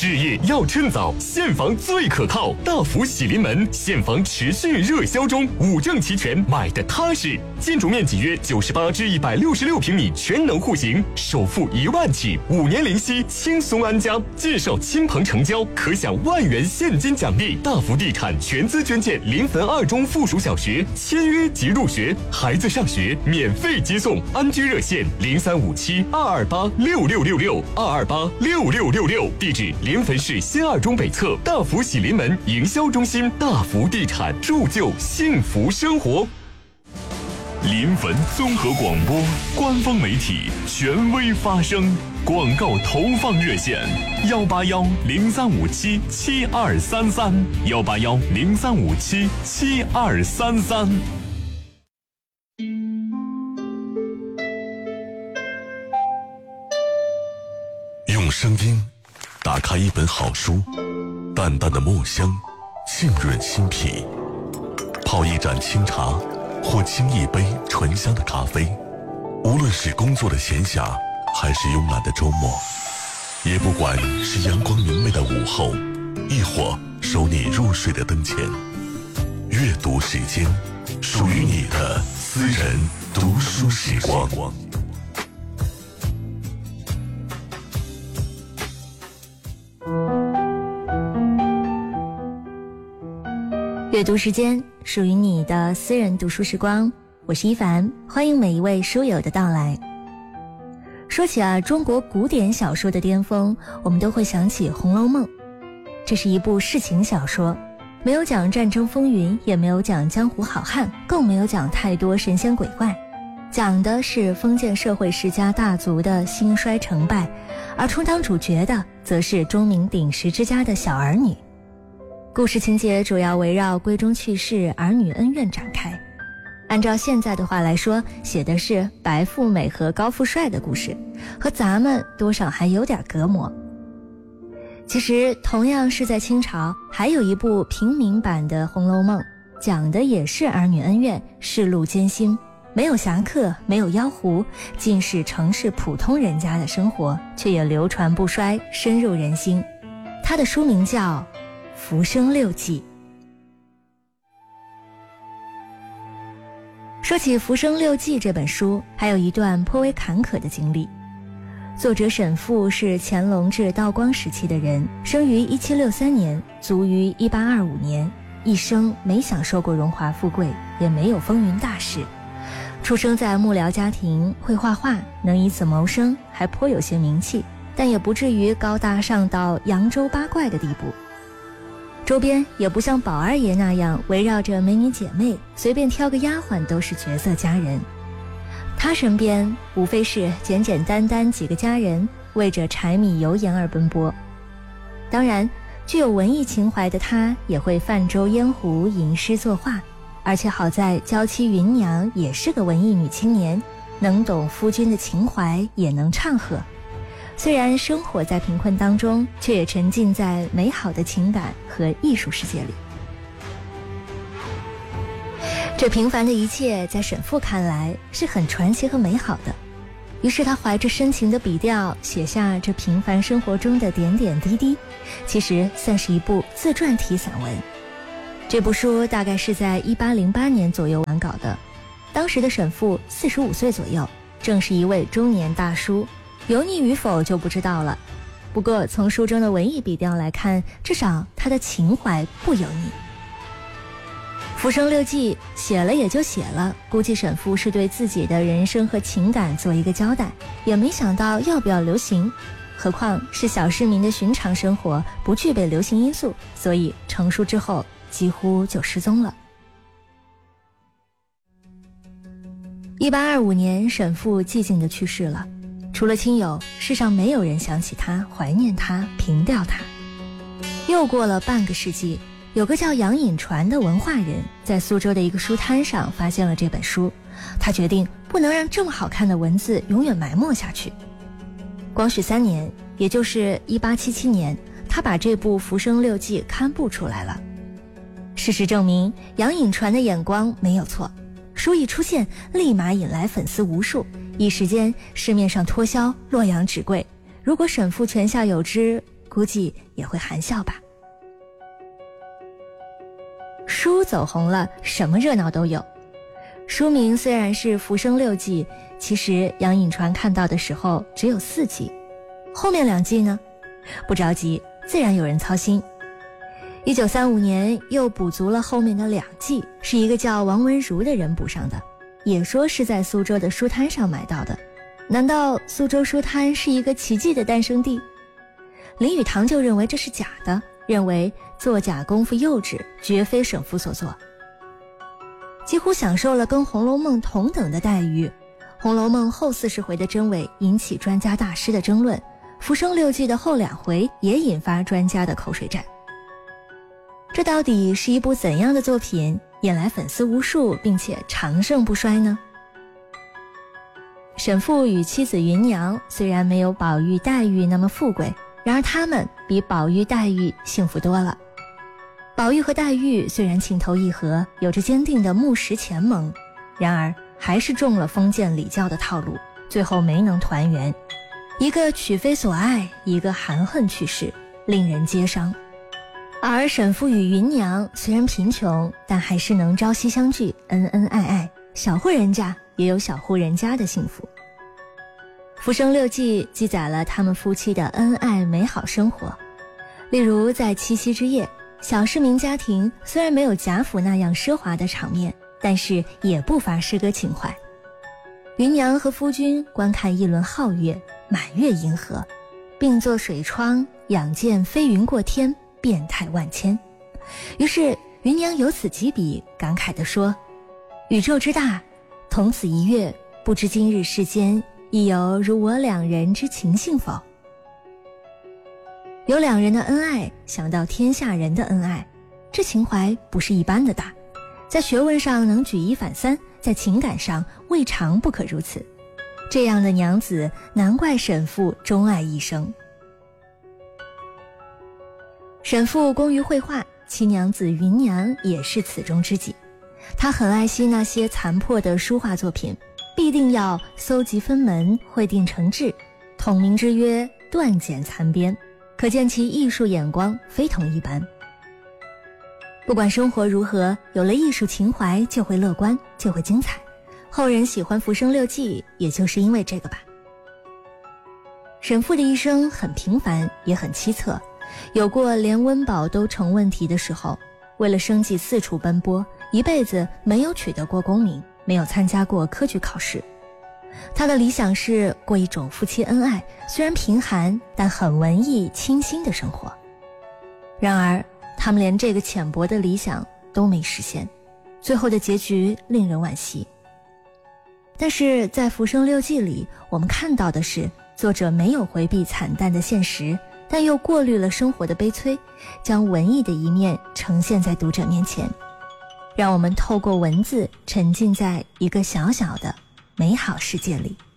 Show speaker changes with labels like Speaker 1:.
Speaker 1: 置业要趁早，现房最可靠。大福喜临门，现房持续热销中，5证齐全，买的踏实。建筑面积约98至166平米，全能户型，首付1万起，5年零息，轻松安家。介绍亲朋成交，可享1万元现金奖励。大福地产全资捐建临汾2中附属小学，签约即入学，孩子上学免费接送。安居热线0357-228-6666，228-6666。地址：临汾市新2中北侧大福喜临门营销中心。大福地产，铸就幸福生活。
Speaker 2: 临汾综合广播官方媒体，权威发声。广告投放热线：181-0357-7233，181-0357-7233。
Speaker 3: 用声音打开一本好书，淡淡的墨香浸润心脾，泡一盏清茶或沏一杯醇香的咖啡，无论是工作的闲暇还是慵懒的周末，也不管是阳光明媚的午后，亦或守你入睡的灯前，阅读时间，属于你的私人读书时光。
Speaker 4: 阅读时间，属于你的私人读书时光。我是一凡，欢迎每一位书友的到来。说起中国古典小说的巅峰，我们都会想起《红楼梦》。这是一部世情小说，没有讲战争风云，也没有讲江湖好汉，更没有讲太多神仙鬼怪，讲的是封建社会世家大族的兴衰成败，而充当主角的则是钟鸣鼎食之家的小儿女。故事情节主要围绕闺中去世、儿女恩怨展开。按照现在的话来说，写的是白富美和高富帅的故事，和咱们多少还有点隔膜。其实同样是在清朝，还有一部平民版的《红楼梦》，讲的也是儿女恩怨、世路艰辛，没有侠客，没有妖狐，尽是城市普通人家的生活，却也流传不衰，深入人心。它的书名叫《浮生六记》。说起《浮生六记》这本书，还有一段颇为坎坷的经历。作者沈复是乾隆至道光时期的人，生于1763年，卒于1825年，一生没享受过荣华富贵，也没有风云大事。出生在幕僚家庭，会画画，能以此谋生，还颇有些名气，但也不至于高大上到扬州八怪的地步。周边也不像宝二爷那样围绕着美女姐妹，随便挑个丫鬟都是绝色佳人。他身边无非是简简单单几个家人，为着柴米油盐而奔波。当然，具有文艺情怀的他也会泛舟烟湖，吟诗作画，而且好在娇妻芸娘也是个文艺女青年，能懂夫君的情怀，也能唱和。虽然生活在贫困当中，却也沉浸在美好的情感和艺术世界里。这平凡的一切在沈复看来是很传奇和美好的，于是他怀着深情的笔调写下这平凡生活中的点点滴滴，其实算是一部自传体散文。这部书大概是在1808年左右完稿的，当时的沈复45岁左右，正是一位中年大叔，油腻与否就不知道了。不过从书中的文艺笔调来看，至少他的情怀不油腻。浮生六记写了也就写了，估计沈复是对自己的人生和情感做一个交代，也没想到要不要流行，何况是小市民的寻常生活，不具备流行因素，所以成书之后几乎就失踪了。1825年，沈复寂静地去世了，除了亲友，世上没有人想起他，怀念他，凭吊他。又过了半个世纪，有个叫杨颖传的文化人在苏州的一个书摊上发现了这本书，他决定不能让这么好看的文字永远埋没下去。光绪3年，也就是1877年，他把这部《浮生六记》刊布出来了。事实证明，杨颖传的眼光没有错，书一出现，立马引来粉丝无数，一时间市面上脱销，洛阳纸贵。如果沈复泉下有知， 估计也会含笑吧。书走红了，什么热闹都有。书名虽然是《浮生六记》，其实杨颖传看到的时候只有4季，后面2季呢？不着急，自然有人操心。1935年又补足了后面的2季，是一个叫王文如的人补上的，也说是在苏州的书摊上买到的。难道苏州书摊是一个奇迹的诞生地？林语堂就认为这是假的，认为作假功夫幼稚，绝非沈复所作。几乎享受了跟《红楼梦》同等的待遇，《红楼梦》后40回的真伪引起专家大师的争论，《浮生六记》的后2回也引发专家的口水战。这到底是一部怎样的作品，引来粉丝无数，并且长盛不衰呢？沈复与妻子芸娘虽然没有宝玉、黛玉那么富贵，然而他们比宝玉、黛玉幸福多了。宝玉和黛玉虽然情投意合，有着坚定的木石前盟，然而还是中了封建礼教的套路，最后没能团圆。一个娶非所爱，一个含恨去世，令人皆伤。而沈复与芸娘虽然贫穷，但还是能朝夕相聚，恩恩爱爱，小户人家也有小户人家的幸福。浮生六记记载了他们夫妻的恩爱美好生活，例如在七夕之夜，小市民家庭虽然没有贾府那样奢华的场面，但是也不乏诗歌情怀。芸娘和夫君观看一轮皓月，满月银河，并作水窗，仰见飞云过天，变态万千。于是芸娘由此及笔，感慨地说：宇宙之大，同此一月，不知今日世间亦有如我2人之情幸否？有2人的恩爱，想到天下人的恩爱，这情怀不是一般的大，在学问上能举一反三，在情感上未尝不可如此。这样的娘子，难怪沈复钟爱一生。沈复工于绘画，其娘子芸娘也是此中知己。他很爱惜那些残破的书画作品，必定要搜集分门，绘定成志，统名之曰断简残编，可见其艺术眼光非同一般。不管生活如何，有了艺术情怀就会乐观，就会精彩。后人喜欢《浮生六记》，也就是因为这个吧。沈复的一生很平凡，也很凄恻，有过连温饱都成问题的时候，为了生计四处奔波，一辈子没有取得过功名，没有参加过科举考试。他的理想是过一种夫妻恩爱，虽然贫寒，但很文艺清新的生活。然而他们连这个浅薄的理想都没实现，最后的结局令人惋惜。但是在《浮生六记》里，我们看到的是作者没有回避惨淡的现实，但又过滤了生活的悲催，将文艺的一面呈现在读者面前，让我们透过文字沉浸在一个小小的美好世界里。